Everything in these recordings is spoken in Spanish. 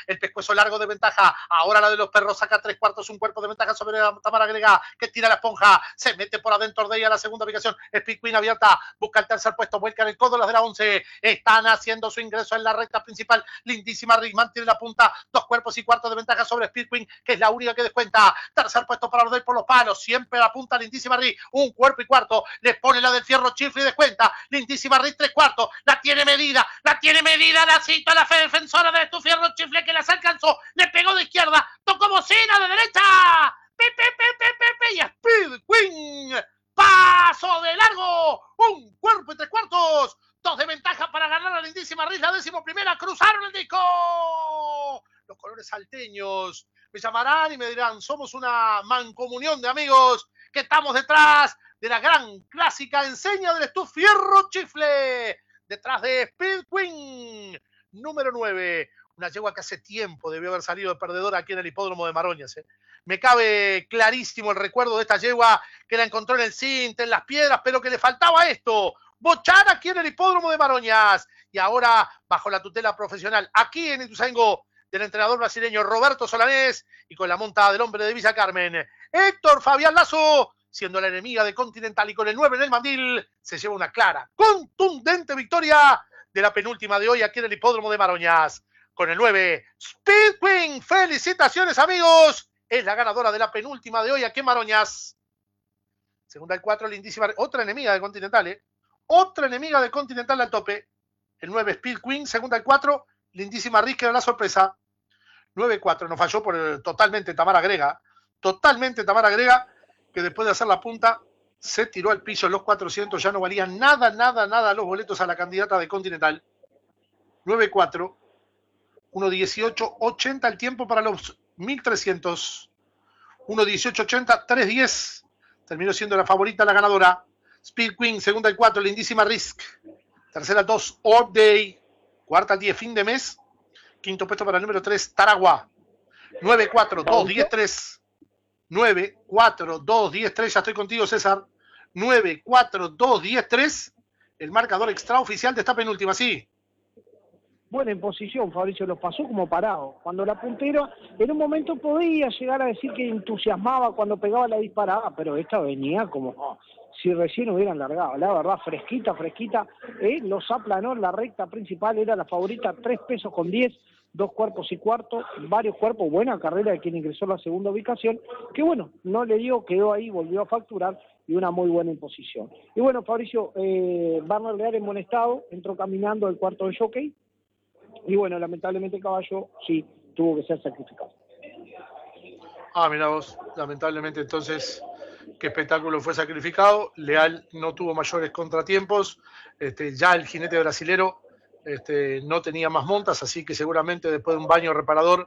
el pescuezo largo de ventaja, ahora la de los perros saca 3/4, un cuerpo de ventaja sobre la Tamara Grega, que tira la esponja, se mete por adentro de ella a la segunda ubicación, Speed Queen abierta, busca el tercer puesto, vuelca en el codo las de la 11, están haciendo su ingreso en la recta principal, lindísima Rigman tiene la punta, 2/4 de ventaja sobre Speed Queen, que es la única que descuenta, tercer puesto para Ordey por los palos, siempre la punta lindísima Rig, 1/4, le pone la del Fierro Chifle y descuenta, lindísima Rig 3/4, la tiene medida, la cita la defensora de tu Fierro Chifle que las alcanzó, le pegó de izquierda, tocó bocina de derecha, y Speed Queen, paso de largo, 1/4, 2 de ventaja para ganar la lindísima Rig, la 11ª, cruzaron el disco, los colores salteños me llamarán y me dirán, somos una mancomunión de amigos que estamos detrás de la gran clásica enseña del Stuff Fierro Chifle, detrás de Speed Queen, número 9, una yegua que hace tiempo debió haber salido de perdedora aquí en el hipódromo de Maroñas. Me cabe clarísimo el recuerdo de esta yegua que la encontró en el cinte, en las piedras, pero que le faltaba esto, bochar aquí en el hipódromo de Maroñas, y ahora bajo la tutela profesional aquí en Ituzaingó del entrenador brasileño Roberto Solanés y con la monta del hombre de Villa Carmen, Héctor Fabián Lazo, siendo la enemiga de Continental y con el 9 en el mandil, se lleva una clara, contundente victoria de la penúltima de hoy aquí en el hipódromo de Maroñas. Con el 9, Speed Queen, felicitaciones amigos, es la ganadora de la penúltima de hoy aquí en Maroñas. Segunda el 4, lindísima, otra enemiga de Continental, otra enemiga de Continental al tope. El 9, Speed Queen, segunda el 4, lindísima Riz, que era la sorpresa. 9-4, nos falló por totalmente Tamara Grega, que después de hacer la punta se tiró al piso en los 400, ya no valían nada los boletos a la candidata de Continental. 9-4, 1.18.80 el tiempo para los 1300, 1.18.80, 3.10, terminó siendo la favorita, la ganadora. Speed Queen, segunda el 4, lindísima Risk, tercera 2, All Day, cuarta el 10, fin de mes, quinto puesto para el número 3, Taragua, 9-4, 2-10-3, 9-4, 2-10-3, ya estoy contigo César, 9-4, 2-10-3, el marcador extraoficial de esta penúltima, sí. Buena en posición, Fabricio, los pasó como parado. Cuando la puntera, en un momento podía llegar a decir que entusiasmaba cuando pegaba la disparada, pero esta venía como si recién hubieran largado. La verdad, fresquita, los aplanó en la recta principal, era la favorita, 3 pesos con 10, 2/4, varios cuerpos, buena carrera de quien ingresó a la segunda ubicación, que bueno, no le dio, quedó ahí, volvió a facturar, y una muy buena imposición. Y bueno, Fabricio, Barner Leal en buen estado, entró caminando el cuarto de jockey, y bueno, lamentablemente el caballo sí tuvo que ser sacrificado. Mirá vos, lamentablemente entonces, qué espectáculo fue sacrificado. Leal no tuvo mayores contratiempos, ya el jinete brasilero no tenía más montas, así que seguramente después de un baño reparador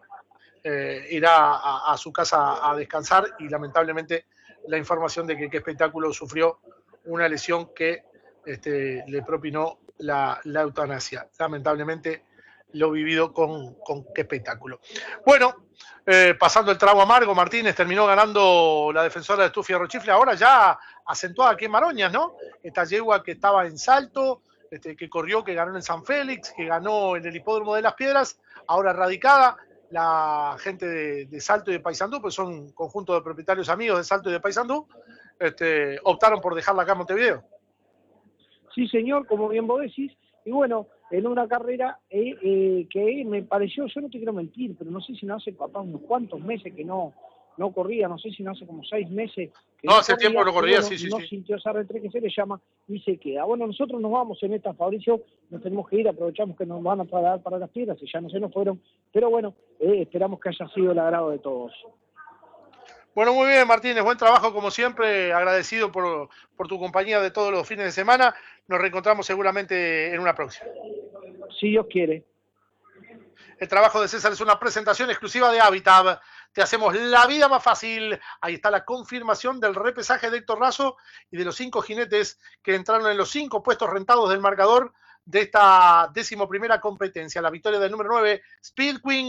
irá a su casa a descansar, y lamentablemente la información de que qué espectáculo sufrió una lesión que le propinó la eutanasia. Lamentablemente lo vivido con qué espectáculo. Bueno, pasando el trago amargo, Martínez terminó ganando la defensora de Stuff Fierro Chifle, ahora ya acentuada aquí en Maroñas, ¿no? Esta yegua que estaba en Salto, que corrió, que ganó en San Félix, que ganó en el hipódromo de las Piedras, ahora radicada. La gente de Salto y de Paysandú, pues son un conjunto de propietarios amigos de Salto y de Paysandú, optaron por dejarla acá en Montevideo. Sí, señor, como bien vos decís, y bueno, en una carrera que me pareció, yo no te quiero mentir, pero no sé si no hace papá unos cuantos meses que no corría, no sé si no hace como 6 meses que no hace corría, tiempo no corría, bueno, sí. No sintió esa retre que se le llama y se queda. Bueno, nosotros nos vamos en esta, Fabricio, nos tenemos que ir, aprovechamos que nos van a dar para las piedras y ya no se nos fueron, pero bueno, esperamos que haya sido el agrado de todos. Bueno, muy bien, Martínez, buen trabajo como siempre, agradecido por tu compañía de todos los fines de semana. Nos reencontramos seguramente en una próxima. Si Dios quiere. El trabajo de César es una presentación exclusiva de Habitat. Te hacemos la vida más fácil. Ahí está la confirmación del repesaje de Héctor Razo y de los 5 jinetes que entraron en los 5 puestos rentados del marcador de esta 11ª competencia. La victoria del número 9, Speed Queen,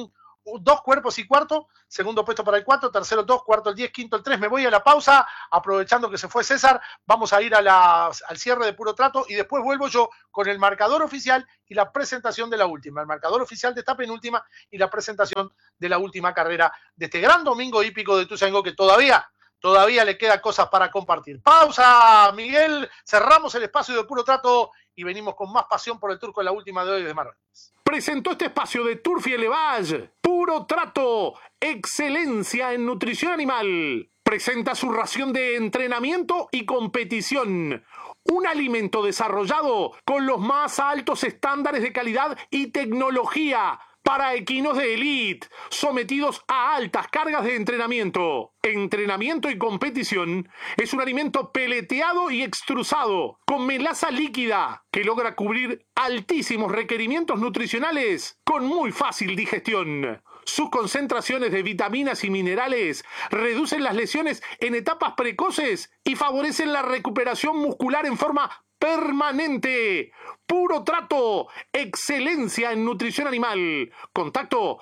2 cuerpos y cuarto, segundo puesto para el 4, tercero el 2, cuarto el 10, quinto el 3. Me voy a la pausa, aprovechando que se fue César, vamos a ir al cierre de Puro Trato y después vuelvo yo con el marcador oficial y la presentación de la última, el marcador oficial de esta penúltima y la presentación de la última carrera de este gran domingo hípico de Ituzaingó, que todavía le queda cosas para compartir. Pausa, Miguel, cerramos el espacio de Puro Trato y venimos con más pasión por el turco en la última de hoy de Marruecos. Presentó este espacio de Turf y Elevage. Puro Trato, excelencia en nutrición animal. Presenta su ración de entrenamiento y competición. Un alimento desarrollado con los más altos estándares de calidad y tecnología para equinos de elite, sometidos a altas cargas de entrenamiento. Entrenamiento y competición es un alimento peleteado y extrusado, con melaza líquida, que logra cubrir altísimos requerimientos nutricionales con muy fácil digestión. Sus concentraciones de vitaminas y minerales reducen las lesiones en etapas precoces y favorecen la recuperación muscular en forma permanente. Puro Trato, excelencia en nutrición animal. Contacto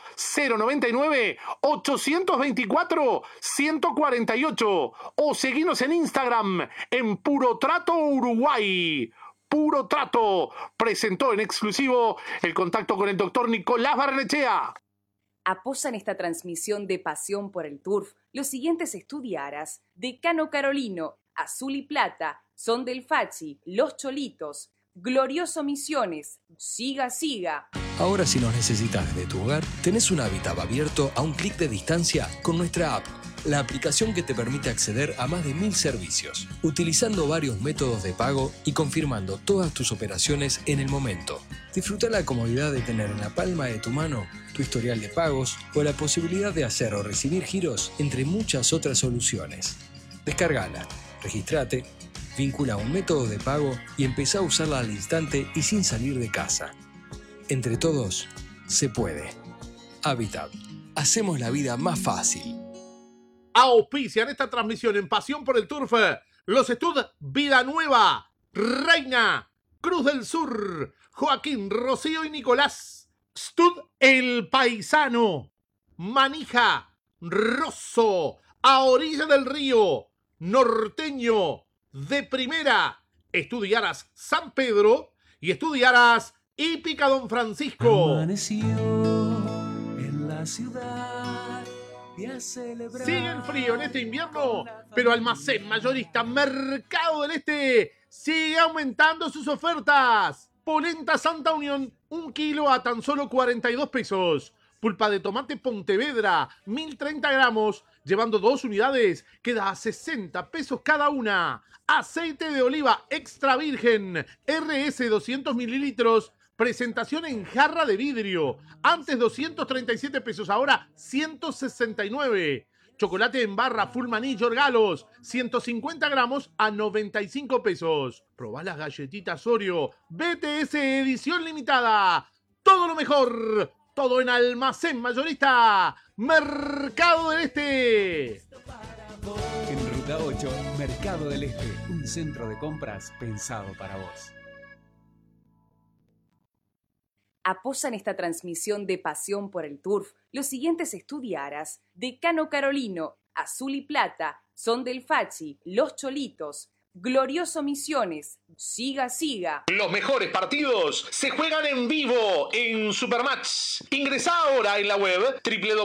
099-824-148 o seguinos en Instagram en Puro Trato Uruguay. Puro Trato presentó en exclusivo el contacto con el doctor Nicolás Barnechea. Apoyan esta transmisión de Pasión por el Turf los siguientes estudiaras: Decano Carolino, Azul y Plata, Son del Fachi, Los Cholitos, Glorioso Misiones, Siga Siga. Ahora, si nos necesitas desde tu hogar, tenés un Habitat abierto a un clic de distancia con nuestra app, la aplicación que te permite acceder a más de 1000 servicios, utilizando varios métodos de pago y confirmando todas tus operaciones en el momento. Disfruta la comodidad de tener en la palma de tu mano tu historial de pagos o la posibilidad de hacer o recibir giros, entre muchas otras soluciones. Descárgala, registrate, vincula un método de pago y empezá a usarla al instante y sin salir de casa. Entre todos, se puede. Habitat. Hacemos la vida más fácil. Auspician esta transmisión en Pasión por el Turf los Stud Vida Nueva, Reina, Cruz del Sur, Joaquín, Rocío y Nicolás. Stud El Paisano, Manija, Rosso, A Orilla del Río, Norteño, De Primera, Estudiaras San Pedro y Estudiaras Hípica Don Francisco. Amaneció en la ciudad y a celebrar. Sigue el frío en este invierno, pero Almacén Mayorista Mercado del Este sigue aumentando sus ofertas. Polenta Santa Unión, 1 kilo a tan solo 42 pesos. Pulpa de tomate Pontevedra, 1030 gramos, llevando 2 unidades, queda a 60 pesos cada una. Aceite de oliva extra virgen, RS 200 mililitros, presentación en jarra de vidrio. Antes 237 pesos, ahora 169. Chocolate en barra Full Maní Yorgalos, 150 gramos a 95 pesos. Probá las galletitas Oreo, BTS edición limitada. Todo lo mejor, todo en Almacén Mayorista Mercado del Este. En Ruta 8, Mercado del Este, un centro de compras pensado para vos. Apoyan esta transmisión de Pasión por el Turf los siguientes estudiaras: Decano Carolino, Azul y Plata, Son del Fachi, Los Cholitos, Glorioso Misiones, Siga Siga. Los mejores partidos se juegan en vivo en Supermatch. Ingresá ahora en la web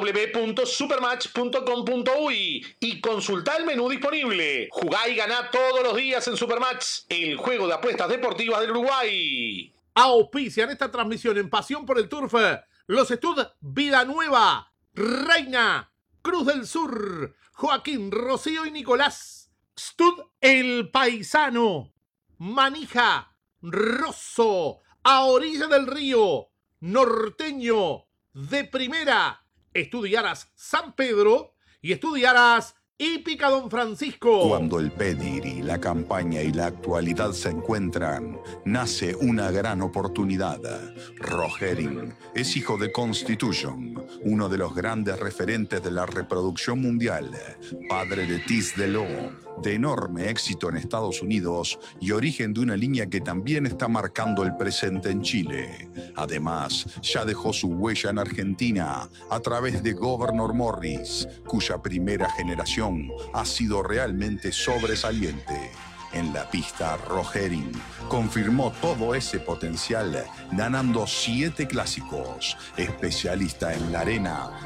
www.supermatch.com.uy y consultá el menú disponible. Jugá y ganá todos los días en Supermatch, el juego de apuestas deportivas del Uruguay. Auspician esta transmisión en Pasión por el Turf los Stud Vida Nueva, Reina, Cruz del Sur, Joaquín, Rocío y Nicolás. Stud El Paisano, Manija, Rosso, A Orilla del Río, Norteño, De Primera, Estudiaras San Pedro y Estudiaras Hípica Don Francisco. Cuando el pedigree, la campaña y la actualidad se encuentran, nace una gran oportunidad. Rohering es hijo de Constitution, uno de los grandes referentes de la reproducción mundial, padre de Tis de Lo, de enorme éxito en Estados Unidos y origen de una línea que también está marcando el presente en Chile. Además, ya dejó su huella en Argentina a través de Governor Morris, cuya primera generación ha sido realmente sobresaliente. En la pista, Rohering confirmó todo ese potencial, ganando 7 clásicos. Especialista en la arena,